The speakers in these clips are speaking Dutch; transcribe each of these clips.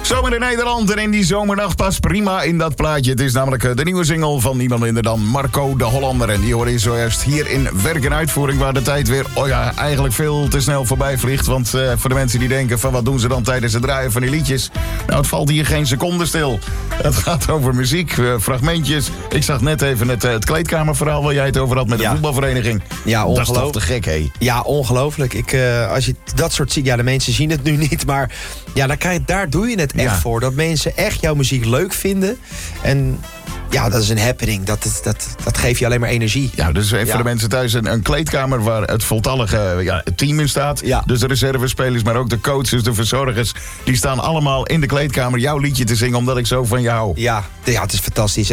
Zomer in Nederland en in die zomernacht past prima in dat plaatje. Het is namelijk de nieuwe single van niemand minder dan Marco de Hollander. En die hoor je zojuist hier in werk en uitvoering, waar de tijd weer, eigenlijk veel te snel voorbij vliegt. Want voor de mensen die denken van wat doen ze dan tijdens het draaien van die liedjes? Nou, het valt hier geen seconde stil. Het gaat over muziek, fragmentjes. Ik zag net even het kleedkamerverhaal waar jij het over had met de voetbalvereniging. Ja, dat is toch te gek, hé? Ja, ongelooflijk. Als je dat soort ziet, de mensen zien het nu niet, maar ja, daar doe je het echt voor. Dat mensen echt jouw muziek leuk vinden. En ja, dat is een happening. Dat geeft je alleen maar energie. Ja, dus even voor de mensen thuis een kleedkamer waar het voltallige team in staat. Ja. Dus de reservespelers, maar ook de coaches, de verzorgers. Die staan allemaal in de kleedkamer jouw liedje te zingen, omdat ik zo van je hou. Ja, het is fantastisch.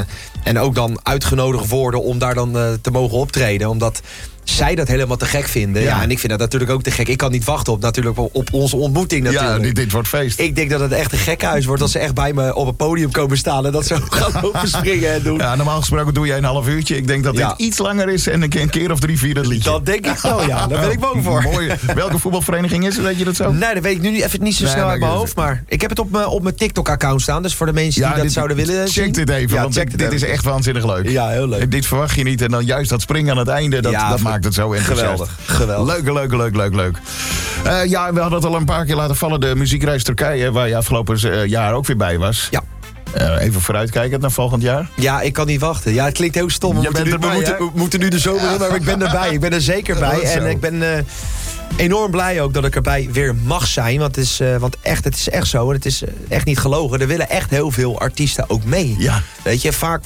En ook dan uitgenodigd worden om daar dan te mogen optreden. Omdat zij dat helemaal te gek vinden. Ja, en ik vind dat natuurlijk ook te gek. Ik kan niet wachten op onze ontmoeting natuurlijk. Ja, dit wordt feest. Ik denk dat het echt een gekkenhuis wordt als ze echt bij me op het podium komen staan en dat ze gaan lopen springen en doen. Ja, normaal gesproken doe jij een half uurtje. Ik denk dat dit iets langer is en een keer of 3-4 dat liedje. Dat denk ik wel, ja. Daar ben ik bang voor. Mooi. Welke voetbalvereniging is het? Weet je dat zo? Nee, dat weet ik nu even niet zo snel uit mijn hoofd. Maar ik heb het op mijn TikTok-account staan. Dus voor de mensen die dat zouden willen zien. Check dit even, want dit is echt waanzinnig leuk. Ja, heel leuk. Dit verwacht je niet. En dan juist dat springen aan het einde, dat maakt het zo enthousiast. Geweldig. Leuk. We hadden het al een paar keer laten vallen. De muziekreis Turkije, waar je afgelopen jaar ook weer bij was. Ja. Even vooruitkijkend naar volgend jaar. Ja, ik kan niet wachten. Ja, het klinkt heel stom. We moeten nu de zomer in, maar ik ben erbij. Ik ben er zeker bij. En ik ben enorm blij ook dat ik erbij weer mag zijn. Want het is echt zo. En het is echt niet gelogen. Er willen echt heel veel artiesten ook mee. Ja. Weet je, vaak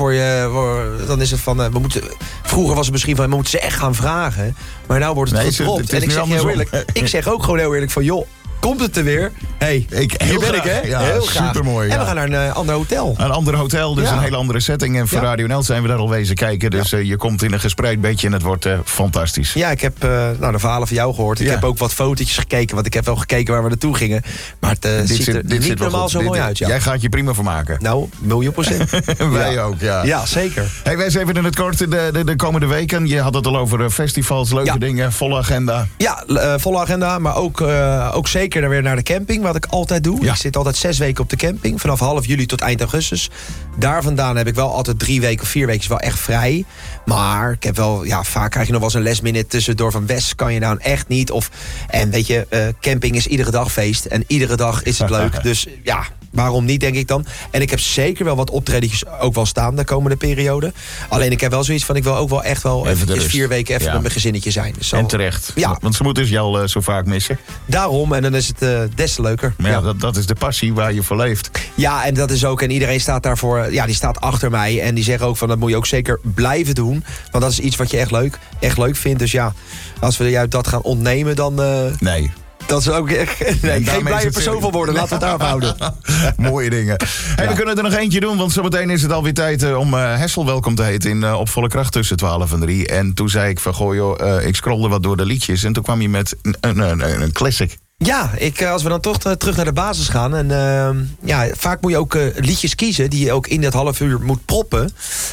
dan is het van... vroeger was het misschien van, we moeten ze echt gaan vragen. Maar nou wordt het gedropt. En ik zeg heel eerlijk, ik zeg ook gewoon heel eerlijk van, joh, komt het er weer? Hier ben ik, hè? Ja, heel graag. Supermooi. En we gaan naar een ander hotel. Een ander hotel, dus een hele andere setting. En voor Radio NL zijn we daar al wezen kijken. Dus je komt in een gespreid bedje en het wordt fantastisch. Ja, ik heb de verhalen van jou gehoord. Ik heb ook wat fotootjes gekeken, want ik heb wel gekeken waar we naartoe gingen. Maar het ziet er niet normaal zo mooi uit. Ja. Jij gaat je prima vermaken. Nou, 1.000.000%. Wij ook, ja. Ja, zeker. Hey, wij zijn even in het kort de komende weken. Je had het al over festivals, leuke dingen, volle agenda. Ja, volle agenda, maar ook zeker weer naar de camping, wat ik altijd doe. Ja. Ik zit altijd 6 weken op de camping, vanaf half juli tot eind augustus. Daar vandaan heb ik wel altijd 3 weken of 4 weken wel echt vrij. Maar ik heb wel, vaak krijg je nog wel eens een last minute tussendoor van West kan je nou echt niet. En weet je, camping is iedere dag feest en iedere dag is het leuk. Dus ja, waarom niet, denk ik dan. En ik heb zeker wel wat optredetjes ook wel staan de komende periode. Alleen ik heb wel zoiets van, ik wil ook wel echt wel eventjes 4 weken even met mijn gezinnetje zijn. Dus en terecht. Ja. Want ze moeten dus jou al zo vaak missen. Daarom, en dan is het des te leuker. Maar dat is de passie waar je voor leeft. Ja, en dat is ook, en iedereen staat daarvoor, die staat achter mij. En die zeggen ook van, dat moet je ook zeker blijven doen. Want dat is iets wat je echt leuk vindt. Dus ja, als we juist dat gaan ontnemen, dan... Nee. Dat is ook echt geen blije persoon van worden. Laten we het daarop houden. Mooie dingen. Hey, we kunnen er nog eentje doen, want zometeen is het alweer tijd om Hessel welkom te heten op volle kracht tussen 12 en 3. En toen zei ik van, ik scrollde wat door de liedjes. En toen kwam je met een classic. Ja, als we dan toch terug naar de basis gaan. En vaak moet je ook liedjes kiezen die je ook in dat half uur moet proppen.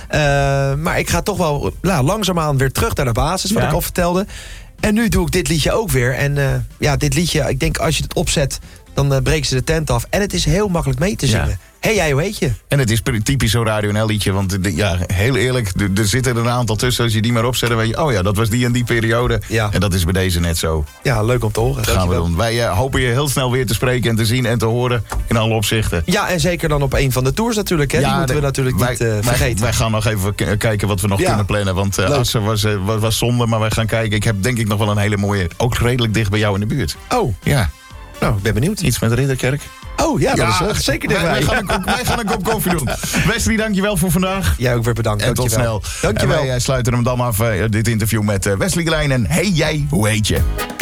Maar ik ga toch wel langzaamaan weer terug naar de basis, wat ik al vertelde. En nu doe ik dit liedje ook weer. En dit liedje, ik denk als je het opzet, dan breken ze de tent af. En het is heel makkelijk mee te zingen. Hey, jij, hoe heet je? En het is typisch zo'n Radio NL liedje. Want heel eerlijk, er zitten er een aantal tussen. Als je die maar opzet, dan weet je, dat was die en die periode. Ja. En dat is bij deze net zo. Ja, leuk om te horen. Dat gaan we doen. Wij hopen je heel snel weer te spreken en te zien en te horen in alle opzichten. Ja, en zeker dan op een van de tours natuurlijk. Hè? Die moeten we natuurlijk niet vergeten. Wij gaan nog even kijken wat we nog kunnen plannen. Want Assen was zonde, maar wij gaan kijken. Ik heb denk ik nog wel een hele mooie, ook redelijk dicht bij jou in de buurt. Oh. Ja. Nou, ik ben benieuwd. Iets met Ridderkerk. Oh ja, dat is zeker dichtbij. Wij gaan een kop koffie doen. Wesley, dankjewel voor vandaag. Jij ook weer bedankt. En tot snel. Dankjewel. En wij sluiten hem dan af, dit interview met Wesley Klein. En hey jij, hoe heet je?